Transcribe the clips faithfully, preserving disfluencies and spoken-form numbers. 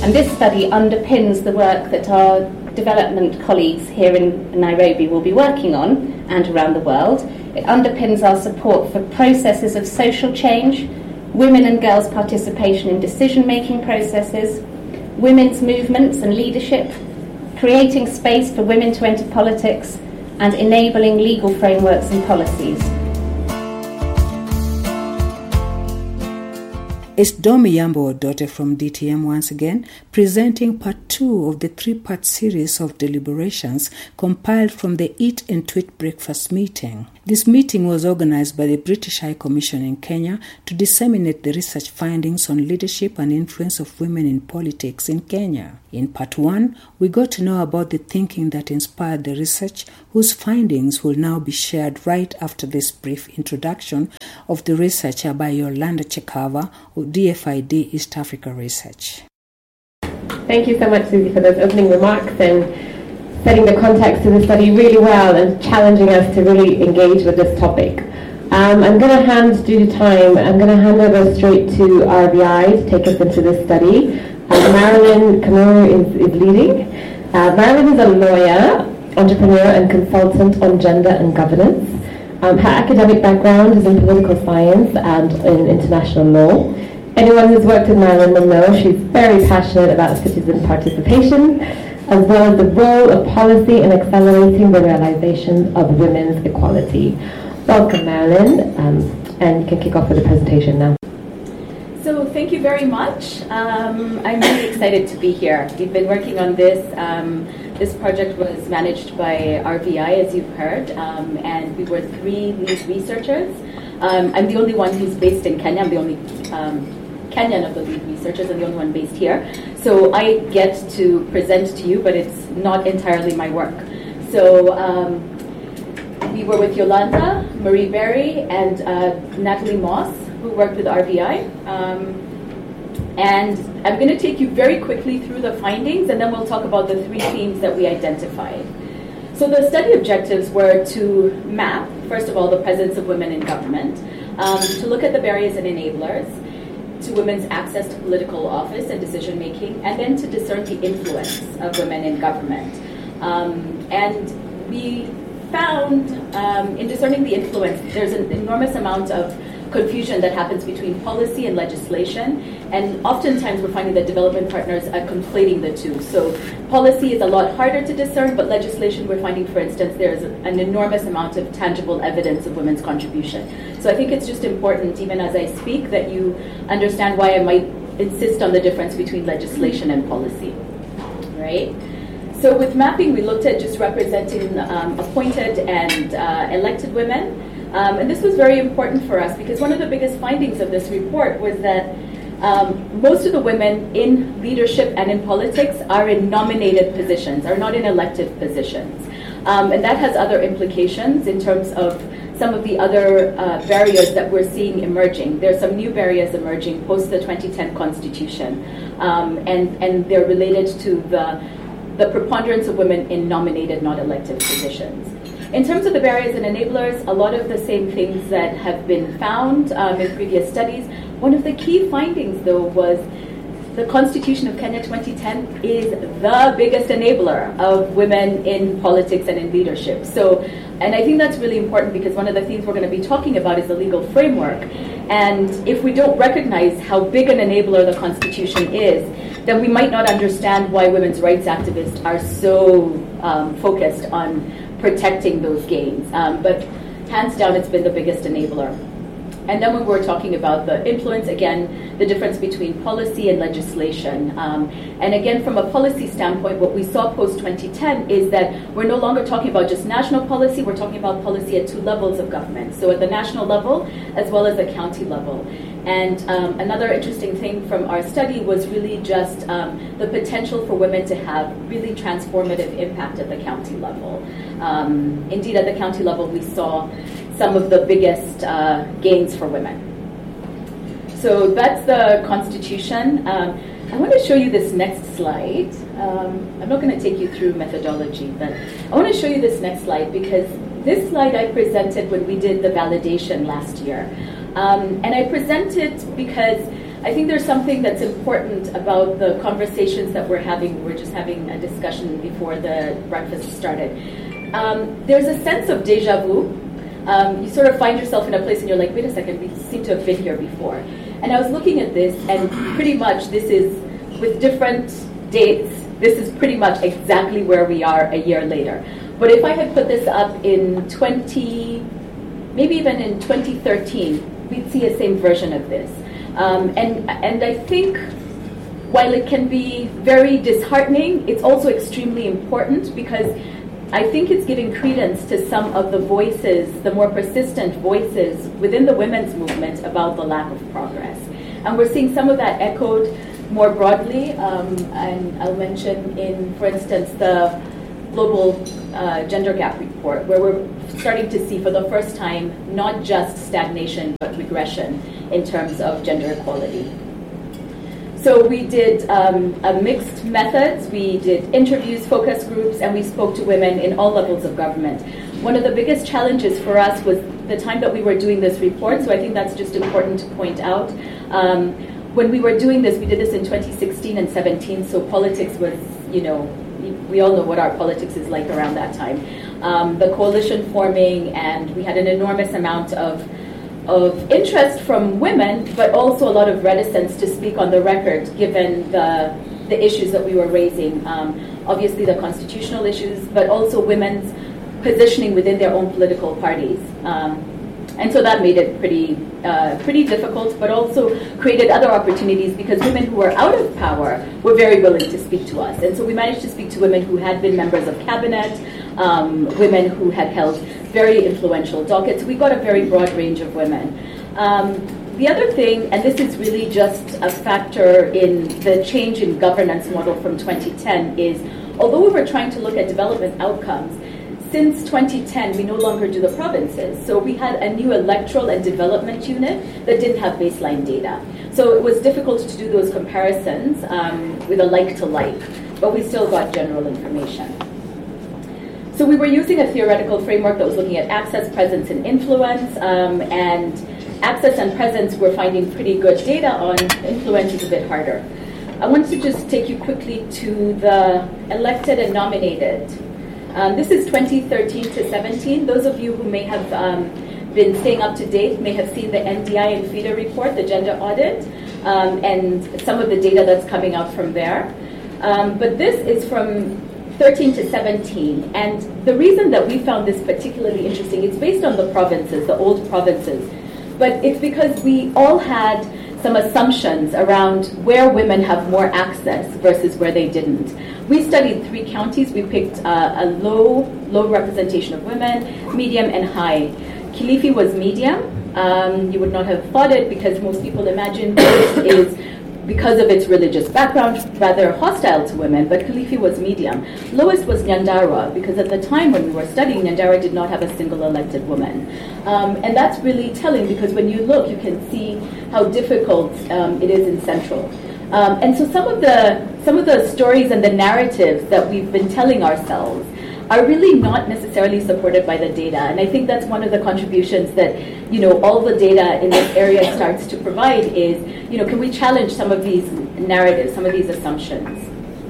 And this study underpins the work that our development colleagues here in Nairobi will be working on and around the world. It underpins our support for processes of social change, women and girls' participation in decision-making processes, women's movements and leadership, creating space for women to enter politics, and enabling legal frameworks and policies. It's Domi Yambo Odote from D T M once again, presenting part two of the three-part series of deliberations compiled from the Eat and Tweet Breakfast meeting. This meeting was organized by the British High Commission in Kenya to disseminate the research findings on leadership and influence of women in politics in Kenya. In part one, we got to know about the thinking that inspired the research, whose findings will now be shared right after this brief introduction of the researcher by Yolanda Chekava of D F I D East Africa Research. Thank you so much, Susie, for those opening remarks and setting the context to the study really well and challenging us to really engage with this topic. Um, I'm going to hand, due to time, I'm going to hand over straight to R B I to take us into this study. Uh, Marilyn Kamuru is, is leading. Uh, Marilyn is a lawyer, entrepreneur and consultant on gender and governance. Um, her academic background is in political science and in international law. Anyone who's worked with Marilyn will know she's very passionate about citizen participation, as well as the role of policy in accelerating the realization of women's equality. Welcome, Marilyn, um, and you can kick off with the presentation now. So thank you very much. Um, I'm really excited to be here. We've been working on this. Um, this project was managed by R V I, as you've heard, um, and we were three lead researchers. Um, I'm the only one who's based in Kenya. I'm the only um, Kenyan of the lead researchers and the only one based here. So I get to present to you, but it's not entirely my work. So um, we were with Yolanda, Marie Berry, and uh, Natalie Moss, who worked with R V I. Um, and I'm going to take you very quickly through the findings, and then we'll talk about the three themes that we identified. So the study objectives were to map, first of all, the presence of women in government, um, to look at the barriers and enablers to women's access to political office and decision-making, and then to discern the influence of women in government. Um, and we found, um, in discerning the influence, there's an enormous amount of confusion that happens between policy and legislation, and oftentimes we're finding that development partners are conflating the two. So policy is a lot harder to discern, but legislation, we're finding, for instance, there's an enormous amount of tangible evidence of women's contribution. So I think it's just important, even as I speak, that you understand why I might insist on the difference between legislation and policy, right? So with mapping, we looked at just representing um, appointed and uh, elected women. Um, and this was very important for us because one of the biggest findings of this report was that um, most of the women in leadership and in politics are in nominated positions, are not in elected positions. Um, and that has other implications in terms of some of the other uh, barriers that we're seeing emerging. There are some new barriers emerging post the twenty ten Constitution, um, and, and they're related to the, the preponderance of women in nominated, not elected positions. In terms of the barriers and enablers, a lot of the same things that have been found um, in previous studies. One of the key findings, though, was the Constitution of Kenya twenty ten is the biggest enabler of women in politics and in leadership. So, and I think that's really important because one of the things we're going to be talking about is the legal framework. And if we don't recognize how big an enabler the Constitution is, then we might not understand why women's rights activists are so um, focused on protecting those gains. Um, but hands down, it's been the biggest enabler. And then when we're talking about the influence, again, the difference between policy and legislation. Um, and again, from a policy standpoint, what we saw post twenty ten is that we're no longer talking about just national policy, we're talking about policy at two levels of government. So at the national level, as well as the county level. And um, another interesting thing from our study was really just um, the potential for women to have really transformative impact at the county level. Um, indeed, at the county level, we saw some of the biggest uh, gains for women. So that's the Constitution. Um, I want to show you this next slide. Um, I'm not going to take you through methodology, but I want to show you this next slide because this slide I presented when we did the validation last year. Um, and I present it because I think there's something that's important about the conversations that we're having. We're just having a discussion before the breakfast started. Um, there's a sense of deja vu. Um, you sort of find yourself in a place and you're like, wait a second, we seem to have been here before. And I was looking at this, and pretty much this is, with different dates, this is pretty much exactly where we are a year later. But if I had put this up in twenty, maybe even in twenty thirteen, we'd see a same version of this. Um, and and I think while it can be very disheartening, it's also extremely important, because I think it's giving credence to some of the voices, the more persistent voices within the women's movement about the lack of progress. And we're seeing some of that echoed more broadly, um, and I'll mention in, for instance, the Global uh, Gender Gap Report, where we're starting to see for the first time not just stagnation but regression in terms of gender equality. So we did um, a mixed methods. We did interviews, focus groups, and we spoke to women in all levels of government. One of the biggest challenges for us was the time that we were doing this report, so I think that's just important to point out. Um, when we were doing this, we did this in twenty sixteen and seventeen, so politics was, you know, we all know what our politics is like around that time. Um, the coalition forming, and we had an enormous amount of of interest from women, but also a lot of reticence to speak on the record, given the the issues that we were raising. Um, obviously, the constitutional issues, but also women's positioning within their own political parties. Um, and so that made it pretty uh, pretty difficult, but also created other opportunities, because women who were out of power were very willing to speak to us. And so we managed to speak to women who had been members of cabinet, um, women who had held very influential dockets. We got a very broad range of women. Um, the other thing, and this is really just a factor in the change in governance model from twenty ten, is although we were trying to look at development outcomes, since twenty ten we no longer do the provinces. So we had a new electoral and development unit that didn't have baseline data. So it was difficult to do those comparisons um, with a like to like, but we still got general information. So we were using a theoretical framework that was looking at access, presence, and influence, um, and access and presence we're finding pretty good data on. Influence is a bit harder. I wanted to just take you quickly to the elected and nominated. Um, this is twenty thirteen to seventeen. Those of you who may have um, been staying up to date may have seen the N D I and FIDA report, the gender audit, um, and some of the data that's coming out from there. Um, but this is from thirteen to seventeen, and the reason that we found this particularly interesting, it's based on the provinces, the old provinces, but it's because we all had some assumptions around where women have more access versus where they didn't. We studied three counties. We picked uh, a low, low representation of women, medium, and high. Kilifi was medium. Um, you would not have thought it, because most people imagine it is, because of its religious background, rather hostile to women, but Kilifi was medium. Lowest was Nyandarua, because at the time when we were studying, Nyandarua did not have a single elected woman. Um, and that's really telling, because when you look, you can see how difficult um, it is in Central. Um, and so some of the some of the stories and the narratives that we've been telling ourselves are really not necessarily supported by the data. And I think that's one of the contributions that, you know, all the data in this area starts to provide is, you know, can we challenge some of these narratives, some of these assumptions?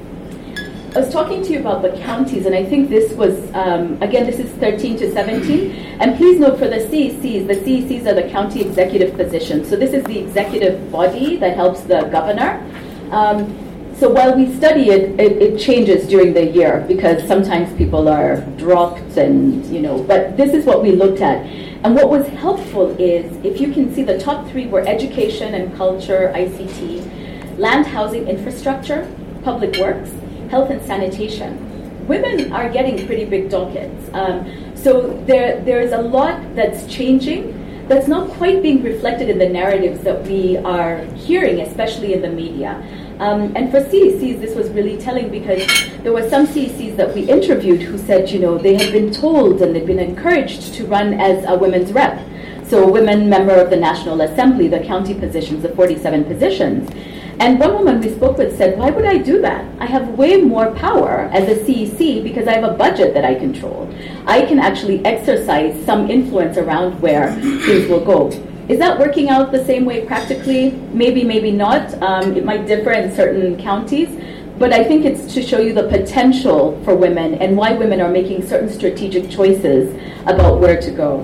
I was talking to you about the counties, and I think this was, um, again, this is thirteen to seventeen. And please note for the C E Cs, the C E Cs are the county executive positions. So this is the executive body that helps the governor. Um, So while we study it, it, it changes during the year, because sometimes people are dropped and, you know, but this is what we looked at. And what was helpful is, if you can see, the top three were education and culture, I C T, land, housing, infrastructure, public works, health and sanitation. Women are getting pretty big dockets. Um, so there there's a lot that's changing that's not quite being reflected in the narratives that we are hearing, especially in the media. Um, and for C E Cs, this was really telling, because there were some C E Cs that we interviewed who said, you know, they had been told and they'd been encouraged to run as a women's rep. So a women member of the National Assembly, the county positions, the forty-seven positions. And one woman we spoke with said, why would I do that? I have way more power as a C E C because I have a budget that I control. I can actually exercise some influence around where things will go. Is that working out the same way practically? Maybe, maybe not. Um, it might differ in certain counties. But I think it's to show you the potential for women and why women are making certain strategic choices about where to go.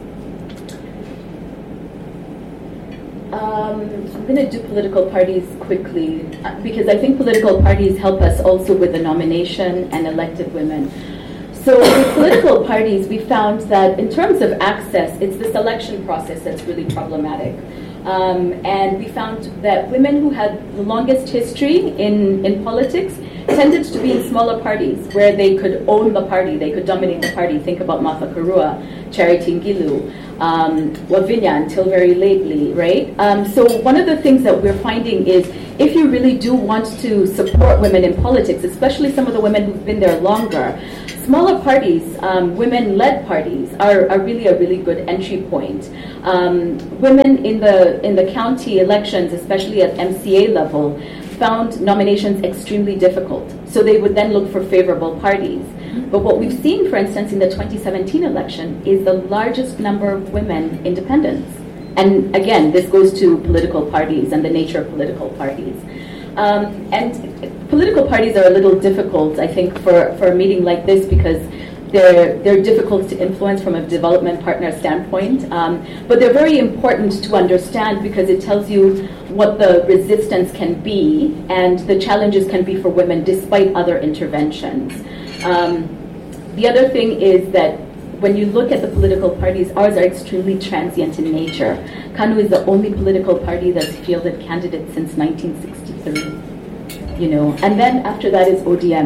Um, I'm going to do political parties quickly because I think political parties help us also with the nomination and elected women. So with political parties, we found that in terms of access, it's the selection process that's really problematic. Um, and we found that women who had the longest history in, in politics tended to be in smaller parties where they could own the party, they could dominate the party. Think about Martha Karua, Charity Ngilu, um, Wavinya until very lately, right? Um, so one of the things that we're finding is if you really do want to support women in politics, especially some of the women who've been there longer, smaller parties, um, women-led parties, are, are really a really good entry point. Um, women in the in the county elections, especially at M C A level, found nominations extremely difficult. So they would then look for favorable parties. But what we've seen, for instance, in the twenty seventeen election is the largest number of women independents. And again, this goes to political parties and the nature of political parties. Um, and political parties are a little difficult, I think, for, for a meeting like this because they're, they're difficult to influence from a development partner standpoint. Um, but they're very important to understand because it tells you what the resistance can be and the challenges can be for women despite other interventions. Um, the other thing is that when you look at the political parties, ours are extremely transient in nature. KANU is the only political party that's fielded candidates since nineteen sixty-three, you know, and then after that is O D M.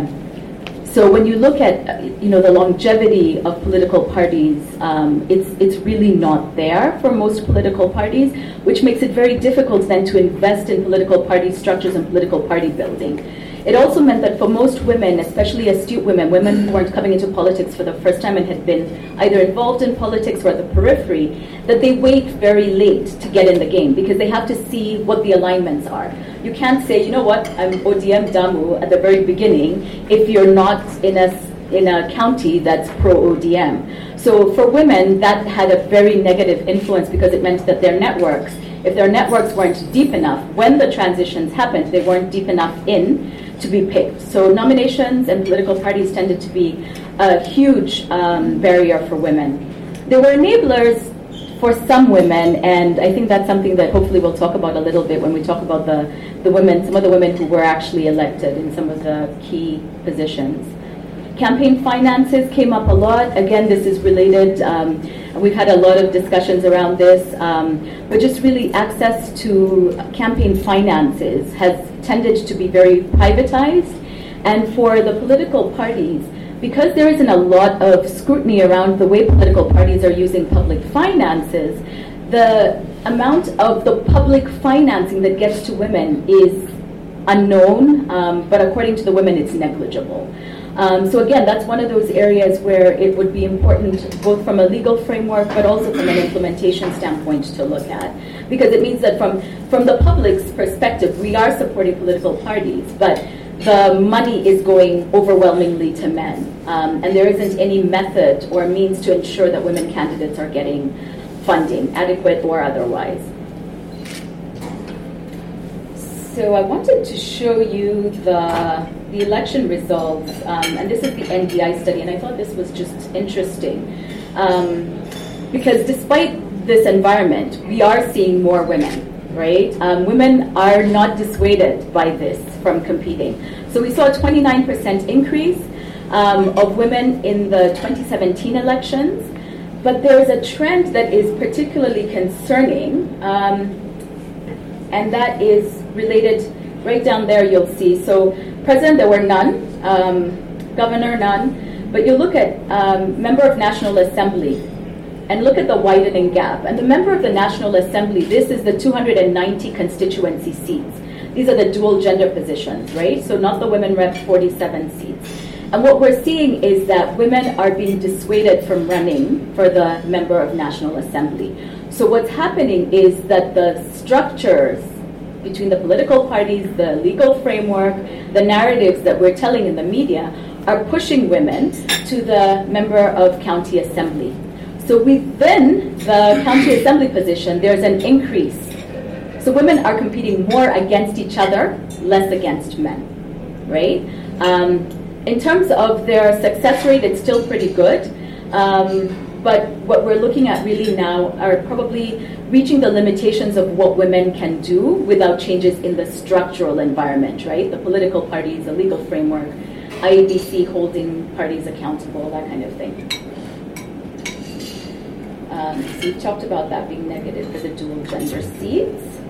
So when you look at, you know, the longevity of political parties, um, it's it's really not there for most political parties, which makes it very difficult then to invest in political party structures and political party building. It also meant that for most women, especially astute women, women who weren't coming into politics for the first time and had been either involved in politics or at the periphery, that they wait very late to get in the game because they have to see what the alignments are. You can't say, you know what, I'm O D M Damu at the very beginning if you're not in a, in a county that's pro-O D M. So for women, that had a very negative influence because it meant that their networks, if their networks weren't deep enough, when the transitions happened, they weren't deep enough in to be picked. So nominations and political parties tended to be a huge um, barrier for women. There were enablers for some women, and I think that's something that hopefully we'll talk about a little bit when we talk about the, the women, some of the women who were actually elected in some of the key positions. Campaign finances came up a lot. Again, this is related. Um, we've had a lot of discussions around this, um, but just really access to campaign finances has tended to be very privatized. And for the political parties, because there isn't a lot of scrutiny around the way political parties are using public finances, the amount of the public financing that gets to women is unknown, um, but according to the women, it's negligible. Um, so again, that's one of those areas where it would be important both from a legal framework but also from an implementation standpoint to look at. Because it means that from, from the public's perspective, we are supporting political parties, but the money is going overwhelmingly to men. Um, and there isn't any method or means to ensure that women candidates are getting funding, adequate or otherwise. So I wanted to show you the, the election results, um, and this is the N D I study, and I thought this was just interesting. Um, because despite this environment, we are seeing more women, right? Um, women are not dissuaded by this from competing. So we saw a twenty-nine percent increase um, of women in the twenty seventeen elections, but there's a trend that is particularly concerning, um, and that is related, right down there you'll see. So president, there were none, um, governor, none, but you look at um, member of National Assembly, and look at the widening gap. And the member of the National Assembly, this is the two hundred ninety constituency seats. These are the dual gender positions, right? So not the women rep forty-seven seats. And what we're seeing is that women are being dissuaded from running for the member of National Assembly. So what's happening is that the structures between the political parties, the legal framework, the narratives that we're telling in the media are pushing women to the member of county assembly. So within the county assembly position, there's an increase. So women are competing more against each other, less against men, right? Um, in terms of their success rate, it's still pretty good. Um, but what we're looking at really now are probably reaching the limitations of what women can do without changes in the structural environment, right? The political parties, the legal framework, I A B C holding parties accountable, that kind of thing. Um, so we've talked about that being negative for the dual gender seats.